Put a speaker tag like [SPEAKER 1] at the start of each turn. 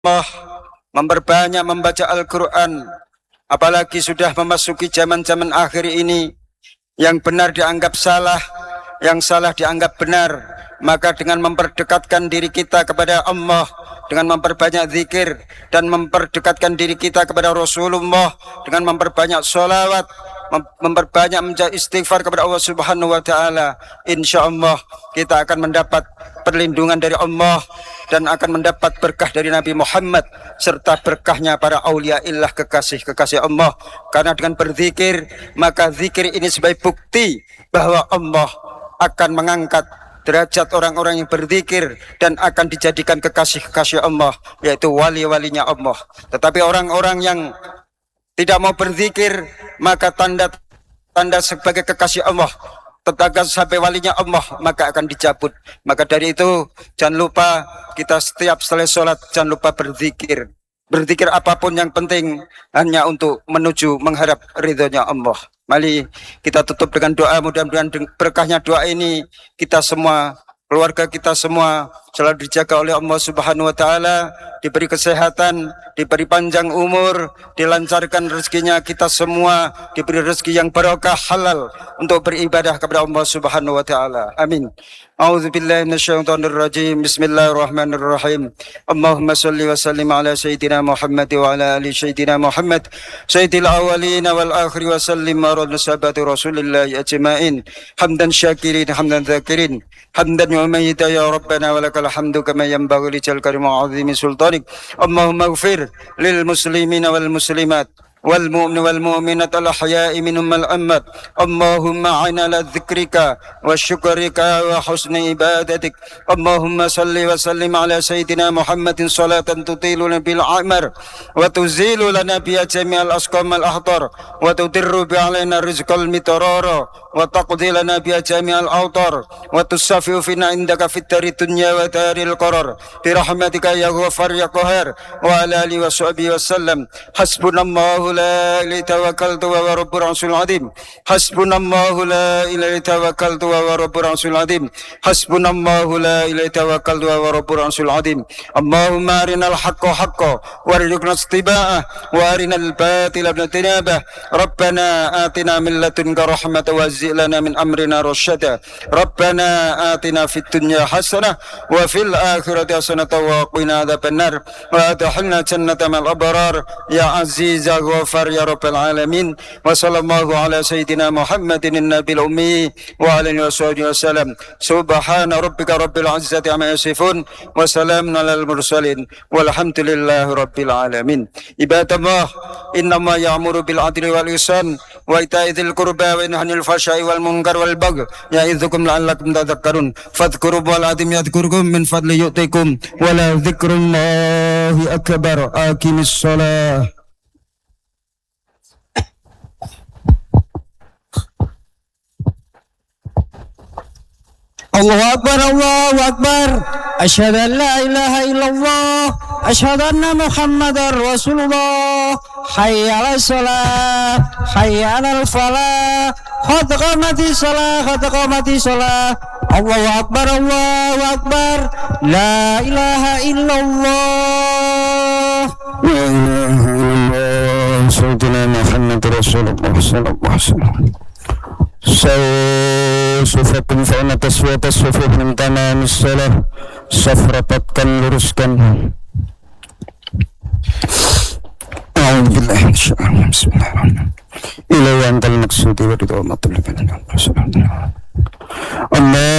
[SPEAKER 1] Allah, memperbanyak membaca Al-Quran, apalagi sudah memasuki zaman-zaman akhir ini, yang benar dianggap salah, yang salah dianggap benar. Maka dengan memperdekatkan diri kita kepada Allah, dengan memperbanyak zikir dan memperdekatkan diri kita kepada Rasulullah, dengan memperbanyak sholawat, memperbanyak mencari istighfar kepada Allah Subhanahu wa Ta'ala, insyaallah kita akan mendapat perlindungan dari Allah dan akan mendapat berkah dari Nabi Muhammad serta berkahnya para auliaillah, kekasih-kekasih Allah. Karena dengan berzikir, maka zikir ini sebagai bukti bahwa Allah akan mengangkat derajat orang-orang yang berzikir dan akan dijadikan kekasih-kekasih Allah, yaitu wali-walinya Allah. Tetapi orang-orang yang tidak mau berzikir, maka tanda sebagai kekasih Allah, tetangga sampai walinya Allah, maka akan dicabut. Maka dari itu jangan lupa kita setiap selesai sholat jangan lupa berzikir. Berzikir apapun yang penting hanya untuk menuju mengharap ridhonya Allah. Mari kita tutup dengan doa, mudah-mudahan berkahnya doa ini kita semua, keluarga kita semua selalu dijaga oleh Allah Subhanahu wa Ta'ala, diberi kesehatan, diberi panjang umur, dilancarkan rezekinya kita semua, diberi rezeki yang barokah halal untuk beribadah kepada Allah Subhanahu wa Ta'ala. Amin. A'udzubillahi minasyaitonir rajim. Bismillahirrahmanirrahim. Allahumma shalli wa sallim ala sayyidina Muhammad wa ala ali sayyidina Muhammad sayyidil awwalin wal akhirin wa sallim ala sahabati Rasulillah ajmain. Hamdan syakirin, hamdan dzakirin, hamdan yu'mita ya rabbana wa lakal hamdu kama yanbaghi li jalali karim wa 'azimi sultanik. Allahumma ighfir lil muslimin wal muslimat والمؤمن والمؤمنة الأحياء منهم الأموات. اللهم أعنا على ذكرك وشكرك وحسن عبادتك. اللهم صل وسلم على سيدنا محمد صلاة تطيل بالعمر وتزيل لنا بها جميع الأسقام والأخطار وتدر بها علينا رزق المطرار وتقضي لنا بها جميع الأوطار وتصفي فينا عندك في الدار الدنيا ودار القرار برحمتك يا غفار يا قهار وعلى آله وصحبه وسلم. حسبنا الله لا إله توكلت وهو رب العرش العظيم. حسبنا الله لا إله توكلت وهو رب العرش العظيم. حسبنا الله لا إله توكلت وهو رب العرش العظيم. اللهم أرنا الحق حقا وارزقنا اتباعه وأرنا الباطل اجتنابه. ربنا آتنا من لدنك رحمة وهيئ لنا من أمرنا رشدا. ربنا آتنا في الدنيا حسنة وفي الآخرة حسنة وقنا عذاب النار وأدخلنا جنة مع الأبرار يا عزيز يا غفار يا رب العالمين. وصلى الله على سيدنا محمد النبي الأمي وعلى آله وصحبه وسلم. سبحان ربك رب العزة عما يصفون وسلام على المرسلين والحمد لله رب العالمين. عباد الله إنما يأمر بالعدل والإحسان وإيتاء ذي القربى وينهى عن الفحشاء والمنكر والبغي يعظكم لعلكم تذكرون. فاذكروا الله العظيم يذكركم من فضله يؤتكم ولذكر الله أكبر. أقم الصلاة.
[SPEAKER 2] Allahu Akbar, Allahu Akbar. Asyhadu an la ilaha illallah, asyhadu anna Muhammadar Rasulullah. Hayya 'alas shalah, hayya 'alal falah. Qad qamatis shalah, qad qamatis shalah. Allahu Akbar, Allahu Akbar. La ilaha illallah.
[SPEAKER 1] La ilaha illallah. Sayyidina Muhammad Rasulullah sallallahu alaihi wasallam. Sufakum fa'ana taswiyat as-sufuf min tamamis salah. Saf rapatkan, luruskan. A'udzubillahi minasyaitonir rajim. Bismillahirrahmanirrahim. Ila antal maqsudi wa ridha matlubana. Allah